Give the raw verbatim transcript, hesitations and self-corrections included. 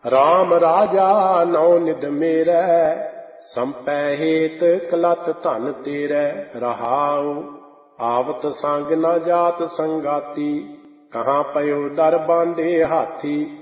ਰਾਮ ਰਾਜਾ ਨੌ ਨਿਧ ਮੇਰੈ, ਸੰਪੈ ਹੇਤ ਕਲਤ ਧਨ ਤੇਰੈ। ਰਹਾਉ ਆਵਤ ਸੰਗ ਨ ਜਾਤ ਸੰਗਾਤੀ, ਕਹਾਂ ਪਇਓ ਦਰ ਬਾਂਧੇ ਹਾਥੀ।